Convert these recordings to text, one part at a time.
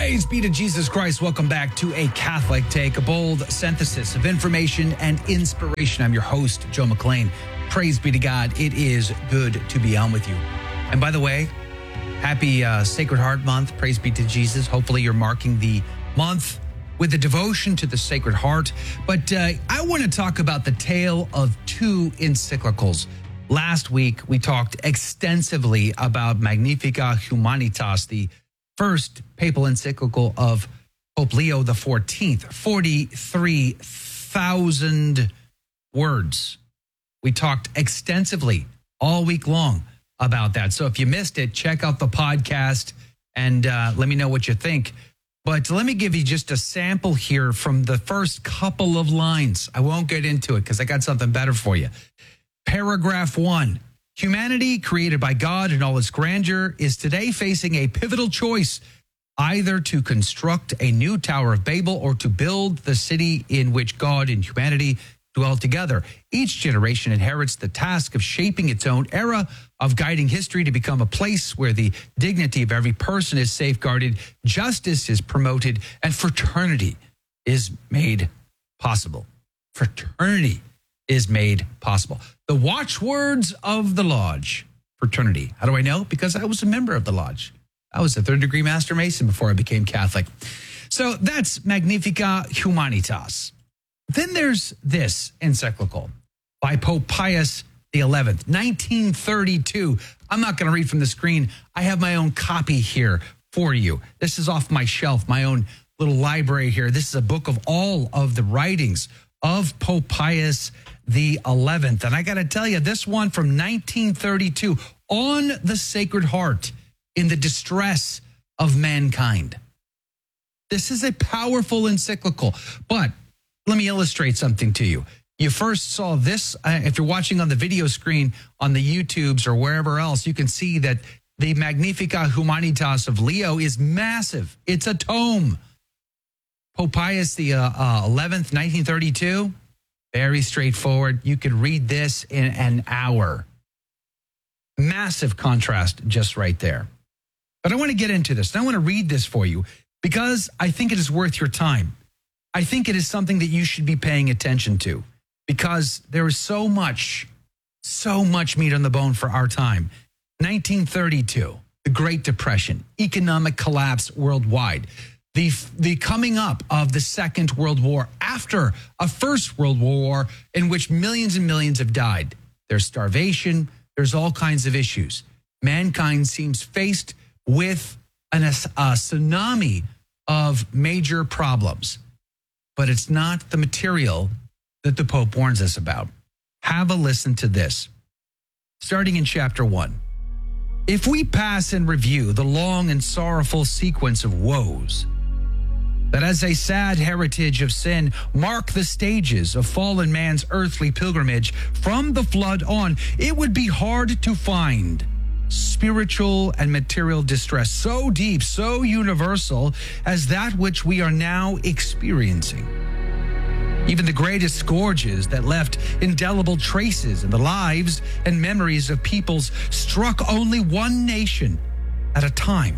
Praise be to Jesus Christ. Welcome back to A Catholic Take, a bold synthesis of information and inspiration. I'm your host, Joe McLean. Praise be to God. It is good to be on with you. And by the way, happy Sacred Heart Month. Praise be to Jesus. Hopefully you're marking the month with the devotion to the Sacred Heart. But I want to talk about the tale of two encyclicals. Last week, we talked extensively about Magnificat Humanitas, the first papal encyclical of Pope Leo XIV, 43,000 words. We talked extensively all week long about that. So if you missed it, check out the podcast and let me know what you think. But let me give you just a sample here from the first couple of lines. I won't get into it because I got something better for you. Paragraph 1. Humanity, created by God in all its grandeur, is today facing a pivotal choice, either to construct a new Tower of Babel or to build the city in which God and humanity dwell together. Each generation inherits the task of shaping its own era, of guiding history to become a place where the dignity of every person is safeguarded, justice is promoted, and fraternity is made possible. Fraternity is made possible. The watchwords of the Lodge, fraternity. How do I know? Because I was a member of the Lodge. I was a third-degree Master Mason before I became Catholic. So that's Magnificat Humanitas. Then there's this encyclical by Pope Pius XI, 1932. I'm not going to read from the screen. I have my own copy here for you. This is off my shelf, my own little library here. This is a book of all of the writings of Pope Pius the 11th. And I got to tell you, this one from 1932 on the Sacred Heart in the distress of mankind. This is a powerful encyclical, but let me illustrate something to you. You first saw this, if you're watching on the video screen on the YouTubes or wherever else, you can see that the Magnificat Humanitas of Leo is massive. It's a tome. Pope Pius the 11th, 1932, very straightforward. You could read this in an hour. Massive contrast just right there. But I want to get into this. And I want to read this for you because I think it is worth your time. I think it is something that you should be paying attention to because there is so much meat on the bone for our time. 1932, the Great Depression, economic collapse worldwide. The coming up of the Second World War after a First World War in which millions and millions have died. There's starvation. There's all kinds of issues. Mankind seems faced with a tsunami of major problems. But it's not the material that the Pope warns us about. Have a listen to this. Starting in chapter 1. If we pass in review the long and sorrowful sequence of woes that as a sad heritage of sin mark the stages of fallen man's earthly pilgrimage from the flood on, it would be hard to find spiritual and material distress so deep, so universal as that which we are now experiencing. Even the greatest scourges that left indelible traces in the lives and memories of peoples struck only one nation at a time.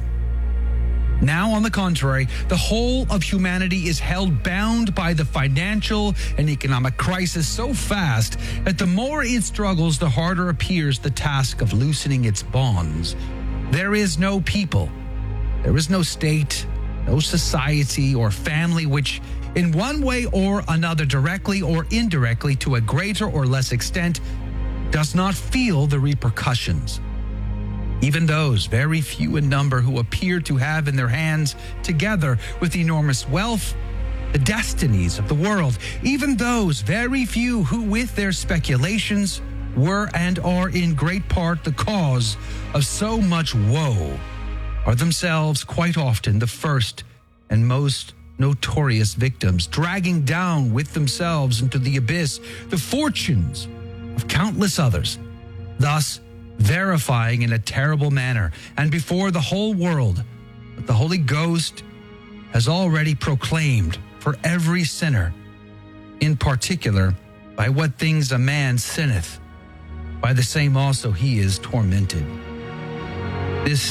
Now, on the contrary, the whole of humanity is held bound by the financial and economic crisis so fast that the more it struggles, the harder appears the task of loosening its bonds. There is no people, there is no state, no society or family which, in one way or another, directly or indirectly, to a greater or less extent, does not feel the repercussions. Even those very few in number who appear to have in their hands, together with enormous wealth, the destinies of the world, even those very few who with their speculations were and are in great part the cause of so much woe, are themselves quite often the first and most notorious victims, dragging down with themselves into the abyss the fortunes of countless others, thus verifying in a terrible manner and before the whole world that the Holy Ghost has already proclaimed for every sinner, in particular, by what things a man sinneth, by the same also he is tormented. This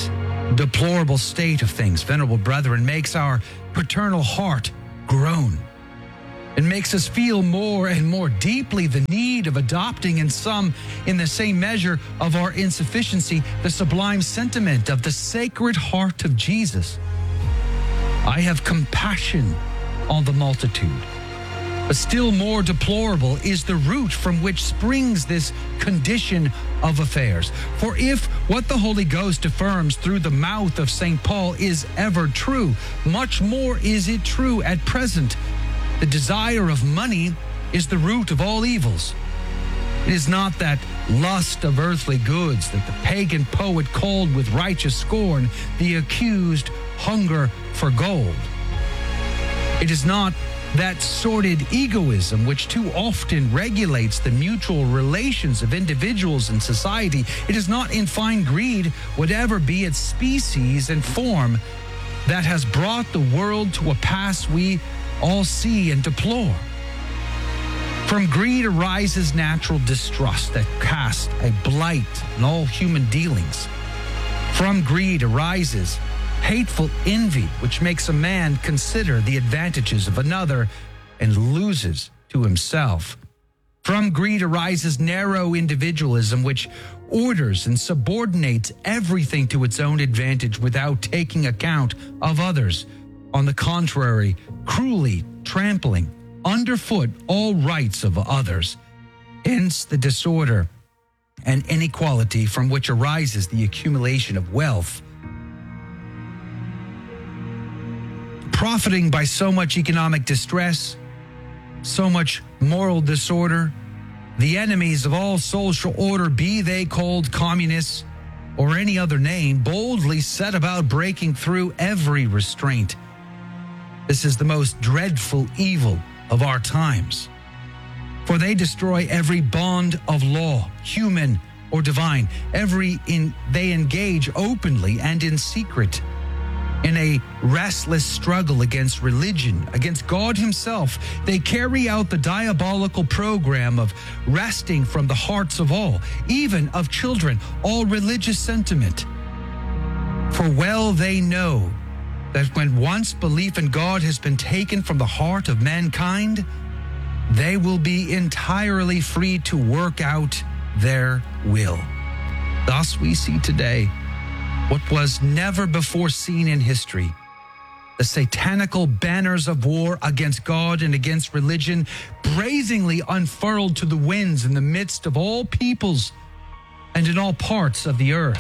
deplorable state of things, venerable brethren, makes our paternal heart groan. It makes us feel more and more deeply the need of adopting in the same measure of our insufficiency, the sublime sentiment of the Sacred Heart of Jesus. I have compassion on the multitude. But still more deplorable is the root from which springs this condition of affairs. For if what the Holy Ghost affirms through the mouth of St. Paul is ever true, much more is it true at present. The desire of money is the root of all evils. It is not that lust of earthly goods that the pagan poet called with righteous scorn the accused hunger for gold. It is not that sordid egoism which too often regulates the mutual relations of individuals in society. It is not in fine greed, whatever be its species and form, that has brought the world to a pass we all see and deplore. From greed arises natural distrust that casts a blight on all human dealings. From greed arises hateful envy, which makes a man consider the advantages of another and loses to himself. From greed arises narrow individualism, which orders and subordinates everything to its own advantage without taking account of others. On the contrary, cruelly trampling underfoot all rights of others. Hence the disorder and inequality from which arises the accumulation of wealth. Profiting by so much economic distress, so much moral disorder, the enemies of all social order, be they called communists or any other name, boldly set about breaking through every restraint. This is the most dreadful evil of our times, for they destroy every bond of law, human or divine. They engage openly and in secret in a restless struggle against religion, against God himself. They carry out the diabolical program of wresting from the hearts of all, even of children, all religious sentiment. For well they know that when once belief in God has been taken from the heart of mankind, they will be entirely free to work out their will. Thus we see today what was never before seen in history: the satanical banners of war against God and against religion, brazenly unfurled to the winds in the midst of all peoples and in all parts of the earth.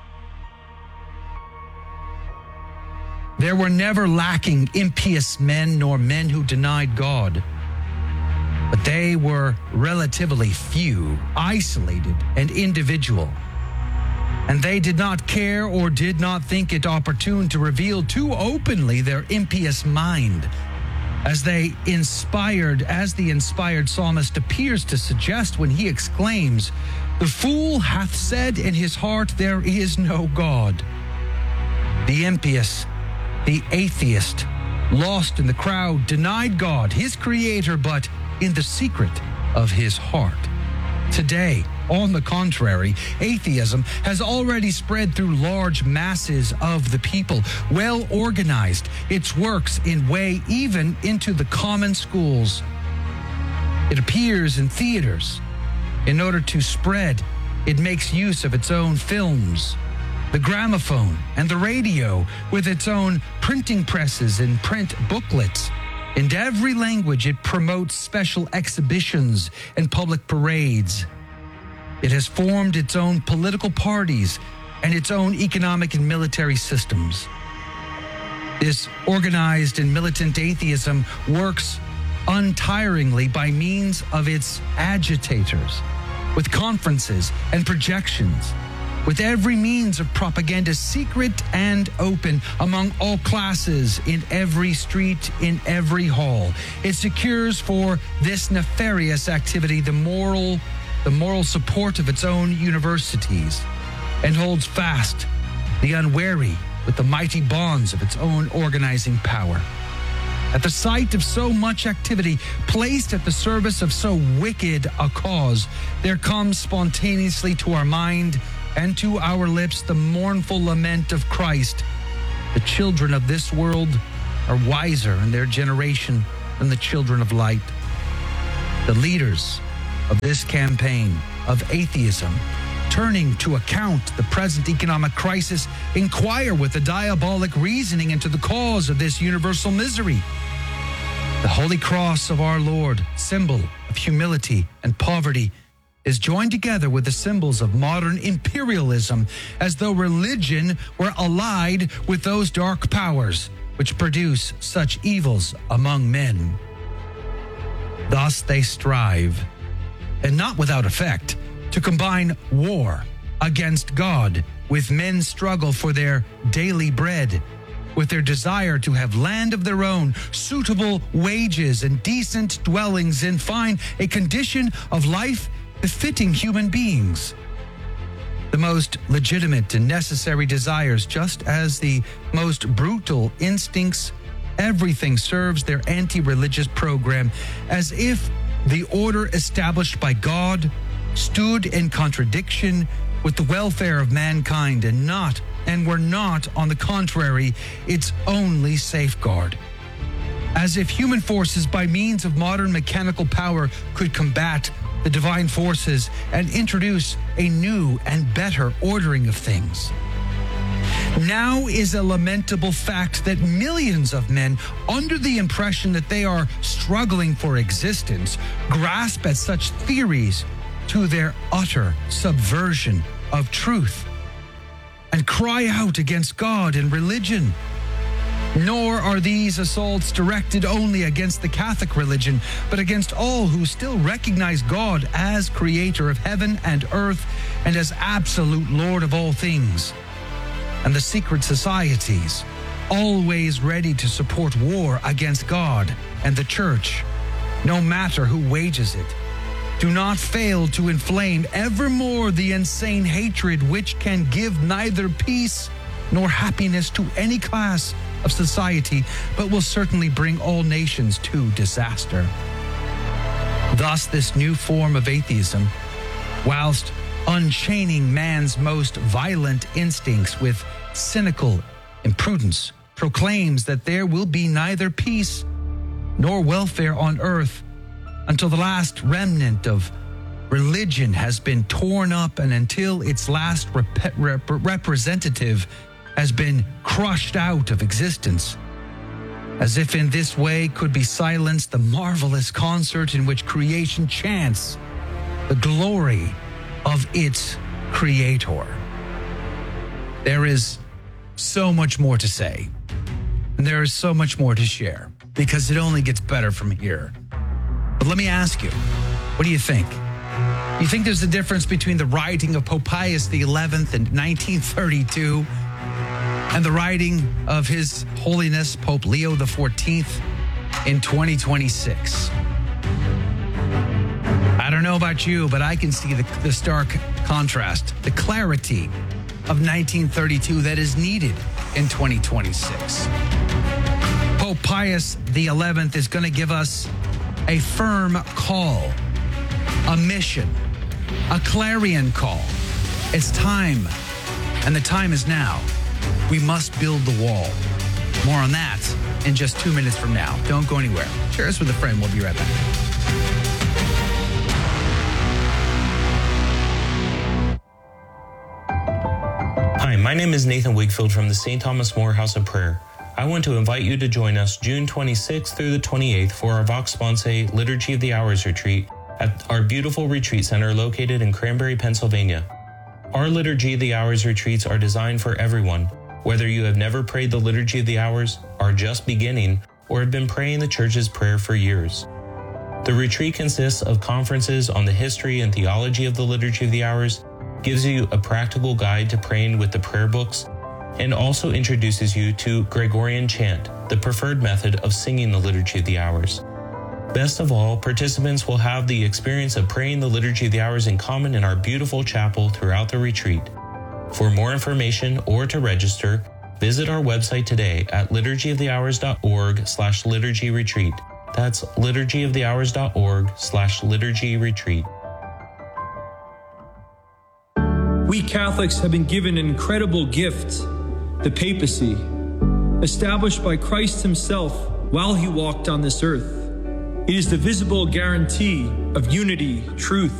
There were never lacking impious men nor men who denied God, but they were relatively few, isolated, and individual. And they did not care or did not think it opportune to reveal too openly their impious mind, as the inspired psalmist appears to suggest when he exclaims, "The fool hath said in his heart, there is no God." The impious, the atheist, lost in the crowd, denied God, his creator, but in the secret of his heart. Today, on the contrary, atheism has already spread through large masses of the people, well organized. Its works in way even into the common schools. It appears in theaters. In order to spread, it makes use of its own films, the gramophone, and the radio, with its own printing presses and print booklets. In every language, it promotes special exhibitions and public parades. It has formed its own political parties and its own economic and military systems. This organized and militant atheism works untiringly by means of its agitators, with conferences and projections, with every means of propaganda, secret and open, among all classes, in every street, in every hall. It secures for this nefarious activity the moral support of its own universities, and holds fast the unwary with the mighty bonds of its own organizing power. At the sight of so much activity placed at the service of so wicked a cause, there comes spontaneously to our mind and to our lips the mournful lament of Christ. The children of this world are wiser in their generation than the children of light. The leaders of this campaign of atheism, turning to account the present economic crisis, inquire with a diabolic reasoning into the cause of this universal misery. The Holy Cross of our Lord, symbol of humility and poverty, is joined together with the symbols of modern imperialism, as though religion were allied with those dark powers which produce such evils among men. Thus they strive, and not without effect, to combine war against God with men's struggle for their daily bread, with their desire to have land of their own, suitable wages and decent dwellings, and find a condition of life befitting human beings. The most legitimate and necessary desires, just as the most brutal instincts, everything serves their anti-religious program, as if the order established by God stood in contradiction with the welfare of mankind and were not, on the contrary, its only safeguard. As if human forces, by means of modern mechanical power, could combat the divine forces and introduce a new and better ordering of things. Now is a lamentable fact that millions of men, under the impression that they are struggling for existence, grasp at such theories to their utter subversion of truth and cry out against God and religion. Nor are these assaults directed only against the Catholic religion, but against all who still recognize God as creator of heaven and earth and as absolute Lord of all things. And the secret societies, always ready to support war against God and the Church, no matter who wages it, do not fail to inflame evermore the insane hatred which can give neither peace nor happiness to any class of society, but will certainly bring all nations to disaster. Thus, this new form of atheism, whilst unchaining man's most violent instincts with cynical imprudence, proclaims that there will be neither peace nor welfare on earth until the last remnant of religion has been torn up and until its last representative has been crushed out of existence, as if in this way could be silenced the marvelous concert in which creation chants the glory of its creator. There is so much more to say, and there is so much more to share, because it only gets better from here. But let me ask you, what do you think? You think there's a difference between the writing of Pope Pius XI in 1932 and the writing of His Holiness Pope Leo XIV in 2026? I don't know about you, but I can see the stark contrast, the clarity of 1932 that is needed in 2026. Pope Pius XI is going to give us a firm call, a mission, a clarion call. It's time, and the time is now. We must build the wall. More on that in just 2 minutes from now. Don't go anywhere. Share us with a friend. We'll be right back. Hi, my name is Nathan Wigfield from the St. Thomas More House of Prayer. I want to invite you to join us June 26th through the 28th for our Vox Sponsae Liturgy of the Hours retreat at our beautiful retreat center located in Cranberry, Pennsylvania. Our Liturgy of the Hours retreats are designed for everyone, whether you have never prayed the Liturgy of the Hours, are just beginning, or have been praying the Church's prayer for years. The retreat consists of conferences on the history and theology of the Liturgy of the Hours, gives you a practical guide to praying with the prayer books, and also introduces you to Gregorian chant, the preferred method of singing the Liturgy of the Hours. Best of all, participants will have the experience of praying the Liturgy of the Hours in common in our beautiful chapel throughout the retreat. For more information or to register, visit our website today at liturgyofthehours.org/liturgy-retreat. That's liturgyofthehours.org/liturgy-retreat. We We Catholics have been given an incredible gift, the papacy, established by Christ himself while he walked on this earth. It is the visible guarantee of unity, truth,